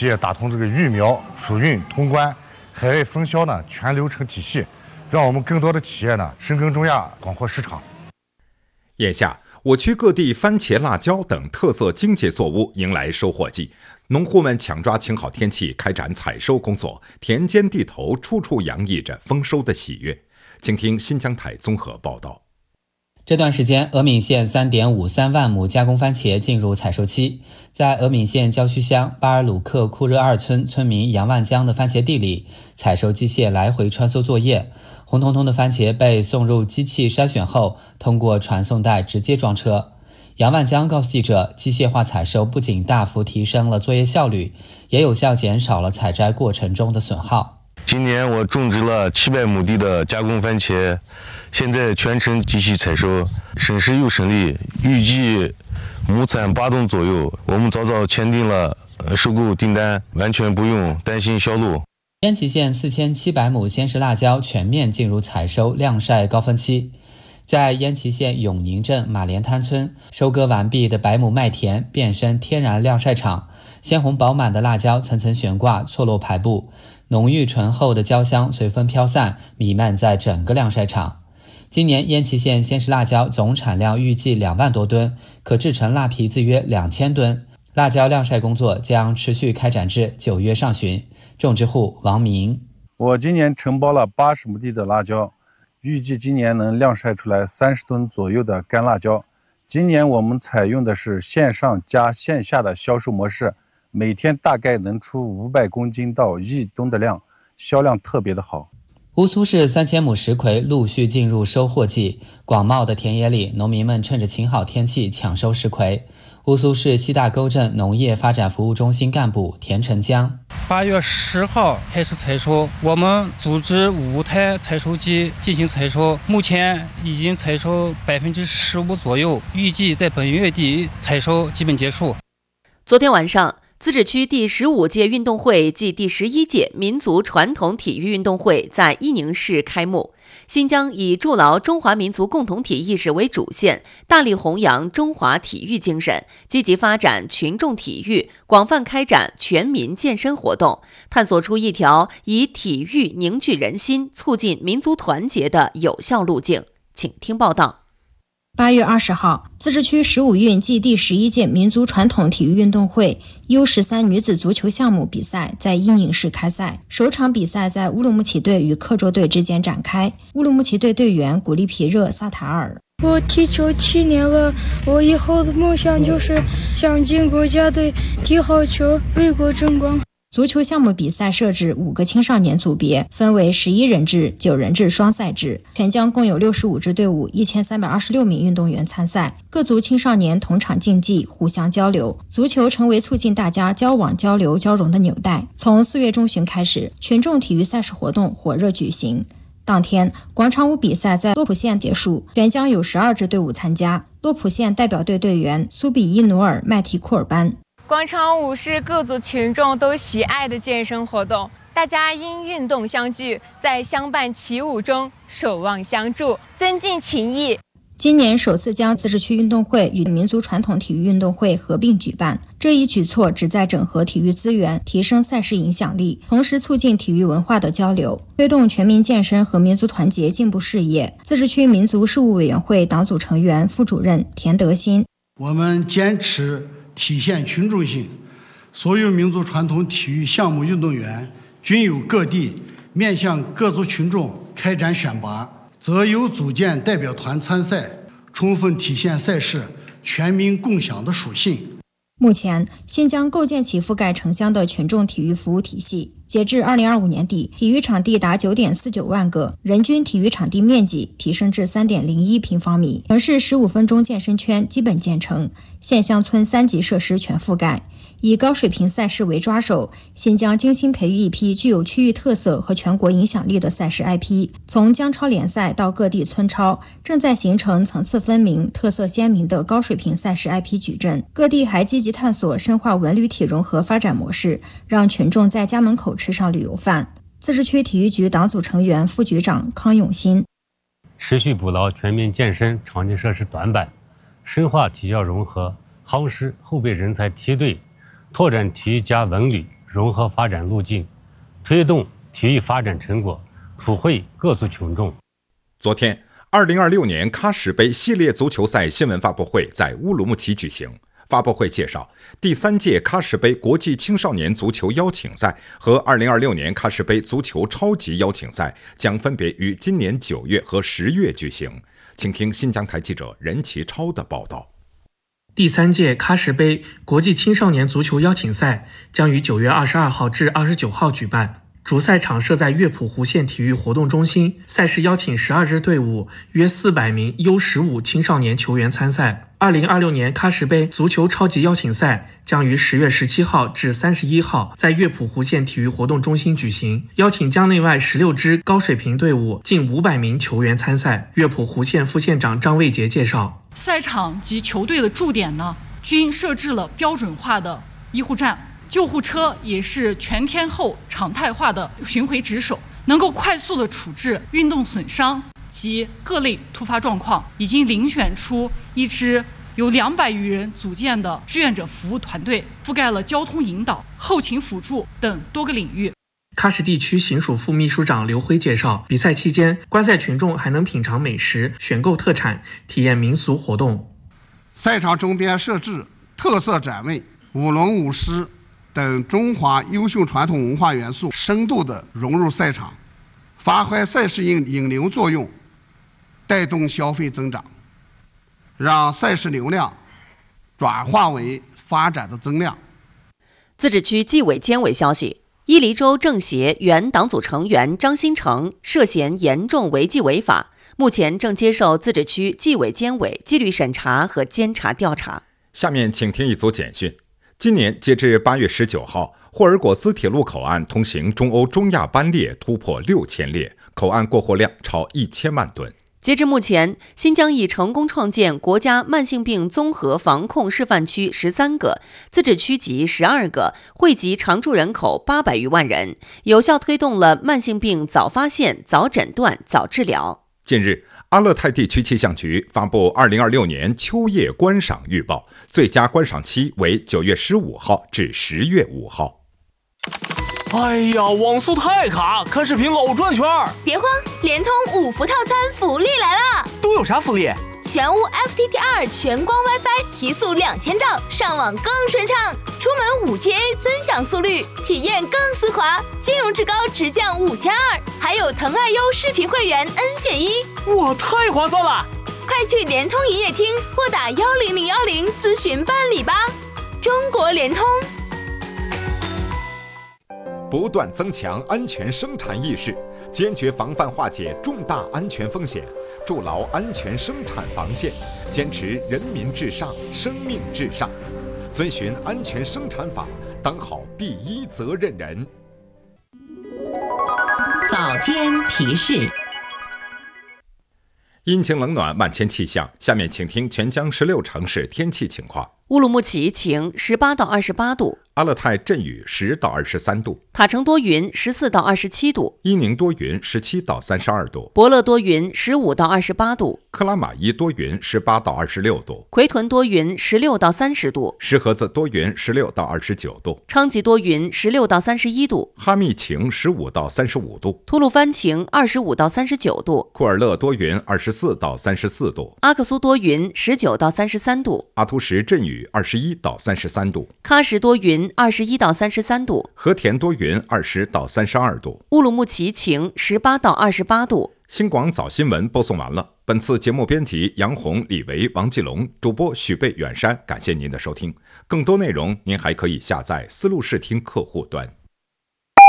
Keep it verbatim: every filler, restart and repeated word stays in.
企业打通这个育苗、输运、通关、海外分销呢全流程体系，让我们更多的企业呢深耕中亚，广阔市场。 眼下，我区各地番茄、辣椒等特色经济作物迎来收获季，农户们抢抓晴好天气开展采收工作，田间地头处处洋溢着丰收的喜悦。请听新疆台综合报道。 这段时间，峨岷县 三点五三万亩加工番茄进入采收期。在峨岷县郊区乡巴尔鲁克库热二村村民杨万江的番茄地里，采收机械来回穿梭作业，红彤彤的番茄被送入机器筛选后，通过传送带直接装车。杨万江告诉记者，机械化采收不仅大幅提升了作业效率，也有效减少了采摘过程中的损耗。 今年我种植了七百亩地的加工番茄，现在全程机器采收，省时又省力，预计亩产八吨左右。我们早早签订了收购订单，完全不用担心销路。 烟岐县四千七百亩鲜食辣椒全面进入采收晾晒高峰期。在烟岐县永宁镇马连滩村，收割完毕的百亩麦田变身天然晾晒场，鲜红饱满的辣椒层层悬挂，错落排布，浓郁醇厚的焦香随风飘散，弥漫在整个晾晒场。今年烟岐县鲜食辣椒总产量预计两万多吨，可制成辣皮子约两千吨。辣椒晾晒工作将持续开展至九月上旬。种植户王明： 我今年承包了八十亩地的辣椒，预计今年能晾晒出来三十吨左右的干辣椒。今年我们采用的是线上加线下的销售模式，每天大概能出五百公斤到一吨的量，销量特别的好。 乌苏市三千亩石葵陆续进入收获季，广袤的田野里，农民们趁着晴好天气抢收石葵。乌苏市西大沟镇农业发展服务中心干部田成江： 八月十号开始采收，我们组织五台采收机进行采收，目前已经采收百分之十五左右，预计在本月底采收基本结束。 昨天晚上，自治区第十五届运动会暨第十一届民族传统体育运动会在伊宁市开幕。新疆以筑牢中华民族共同体意识为主线，大力弘扬中华体育精神，积极发展群众体育，广泛开展全民健身活动，探索出一条以体育凝聚人心、促进民族团结的有效路径。请听报道。 八月二十号，自治区十五运暨第十一届民族传统体育运动会 U 十三 女子足球项目比赛在伊宁市开赛。首场比赛在乌鲁木齐队与克卓队之间展开。乌鲁木齐队队员古利皮热萨塔尔： 我踢球七年了，我以后的梦想就是想进国家队踢好球，为国争光。 足球项目比赛设置五个青少年组别，分为十一人制、九人制双赛制。全疆共有六十五支队伍，一千三百二十六名运动员参赛。各族青少年同场竞技，互相交流。足球成为促进大家交往、交流、交融的纽带。从四月中旬开始，群众体育赛事活动火热举行。当天，广场舞比赛在洛浦县结束，全疆有十二支队伍参加。洛浦县代表队队员苏比伊努尔麦提库尔班。 广场舞是各族群众都喜爱的健身活动，大家因运动相聚，在相伴起舞中守望相助，增进情谊。 今年首次将自治区运动会与民族传统体育运动会合并举办，这一举措旨在整合体育资源，提升赛事影响力，同时促进体育文化的交流，推动全民健身和民族团结进步事业。自治区民族事务委员会党组成员、副主任田德新： 我们坚持体现群众性，所有民族传统体育项目运动员均由各地面向各族群众开展选拔，则由组建代表团参赛，充分体现赛事全民共享的属性。 目前，新疆构建起覆盖城乡的群众体育服务体系。截至二零二五年底，体育场地达九点四九万个，人均体育场地面积提升至三点零一平方米，城市十五分钟健身圈基本建成，县乡村三级设施全覆盖。以高水平赛事为抓手，新疆精心培育一批具有区域特色和全国影响力的赛事 I P， 从疆超联赛到各地村超，正在形成层次分明、特色鲜明的高水平赛事 I P 矩阵。各地还积极探索深化文旅体融合发展模式，让群众在家门口吃上旅游饭。自治区体育局党组成员、副局长康永新： 持续补牢全民健身场地设施短板，深化体教融合，夯实后备人才梯队，拓展体育加文旅、 融合发展路径，推动体育发展成果普惠各族群众。 昨天，二零二六年喀什杯系列足球赛新闻发布会在乌鲁木齐举行。发布会介绍，第三届喀什杯国际青少年足球邀请赛和二零二六年喀什杯足球超级邀请赛将分别于今年九月和十月举行。请听新疆台记者任其超的报道。 第三届喀什杯国际青少年足球邀请赛将于九月二十二号至二十九号举办。主赛场设在乐谱湖县体育活动中心，赛事邀请十二支队伍，约四百名 U 十五 青少年球员参赛。二零二六年喀什杯足球超级邀请赛将于十月十七号至三十一号在乐谱湖县体育活动中心举行，邀请疆内外十六支高水平队伍，近五百名球员参赛。乐谱湖县副县长张卫杰介绍， 赛场及球队的驻点呢，均设置了标准化的医护站。救护车也是全天候常态化的巡回值守，能够快速的处置运动损伤及各类突发状况。已经遴选出一支由两百余人组建的志愿者服务团队，覆盖了交通引导、后勤辅助等多个领域。 喀什地区行署副秘书长刘辉介绍，比赛期间，观赛群众还能品尝美食、选购特产、体验民俗活动。 赛场周边设置特色展位、舞龙舞狮等中华优秀传统文化元素深度地融入赛场，发挥赛事引引流作用，带动消费增长，让赛事流量转化为发展的增量。 自治区纪委监委消息，伊犁州政协原党组成员张新成涉嫌严重违纪违法，目前正接受自治区纪委监委纪律审查和监察调查。 下面请听一组简讯。今年截至八月十九号，霍尔果斯铁路口岸通行中欧中亚班列突破六千列，口岸过货量超一千万吨。 截至目前，新疆已成功创建国家慢性病综合防控示范区十三个，自治区级十二个，惠及常住人口八百余万人，有效推动了慢性病早发现、早诊断、早治疗。 近日，阿勒泰地区气象局发布二零二六年秋叶观赏预报，最佳观赏期为九月十五号至十月五号。 哎呀，网速太卡，看视频老转圈。 别慌，联通五福套餐福利来了！ 都有啥福利？ 全屋 F T T R 全光 WiFi 提速两千兆，上网更顺畅。出门 五 G A 尊享速率，体验更丝滑。金融至高直降五千二，还有腾爱优视频会员 N 选一， 哇，太划算了！ 快去联通营业厅或打幺零零幺零咨询办理吧。中国联通。 不断增强安全生产意识，坚决防范化解重大安全风险，筑牢安全生产防线，坚持人民至上、生命至上，遵循安全生产法，当好第一责任人。 早间提示。 阴晴冷暖，万千气象。下面请听全疆十六城市天气情况。 乌鲁木齐晴，十八到二十八度； 阿勒泰阵雨，十到二十三度； 塔城多云，十四到二十七度； 伊宁多云，十七到三十二度； 博乐多云，十五到二十八度； 克拉玛依多云，十八到二十六度； 奎屯多云，十六到三十度； 石河子多云，十六到二十九度； 昌吉多云，十六到三十一度； 哈密晴，十五到三十五度； 吐鲁番晴，二十五到三十九度； 库尔勒多云，二十四到三十四度； 阿克苏多云，十九到三十三度； 阿图什阵雨，二十一到三十三度； 喀什多云，二十一到三十三度； 和田多云，二十到三十二度； 乌鲁木齐晴，十八到二十八度。 新广早新闻播送完了。本次节目编辑杨红、李维、王继龙，主播许贝、远山，感谢您的收听。更多内容您还可以下载思路视听客户端。